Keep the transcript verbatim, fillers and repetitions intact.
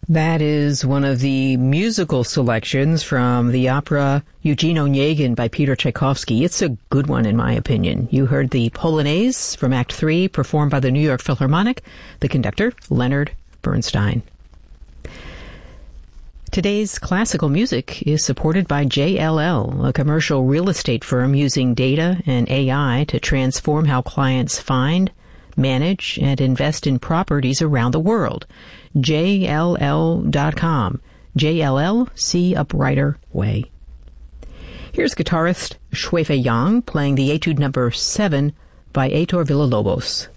That is one of the musical selections from the opera Eugene Onegin by Peter Tchaikovsky. It's a good one, in my opinion. You heard the Polonaise from Act three, performed by the New York Philharmonic, the conductor, Leonard Bernstein. Today's classical music is supported by J L L, a commercial real estate firm using data and A I to transform how clients find, manage, and invest in properties around the world. J L L dot com. J L L, see a brighter way. Here's guitarist Shui Fei Yang playing the Etude number seven by Heitor Villa-Lobos.